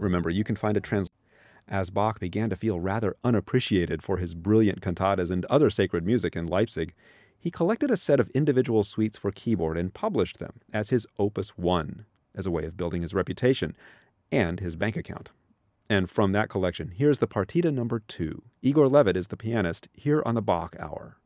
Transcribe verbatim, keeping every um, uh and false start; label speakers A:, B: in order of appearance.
A: Remember, you can find a translation. As Bach began to feel rather unappreciated for his brilliant cantatas and other sacred music in Leipzig, he collected a set of individual suites for keyboard and published them as his Opus One, as a way of building his reputation and his bank account. And from that collection, here's the Partita number two. Igor Levit is the pianist here on the Bach Hour.